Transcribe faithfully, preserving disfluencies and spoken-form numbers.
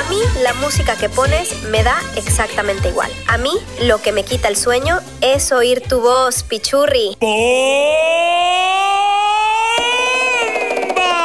A mí, la música que pones me da exactamente igual. A mí, lo que me quita el sueño es oír tu voz, pichurri. ¡Oh!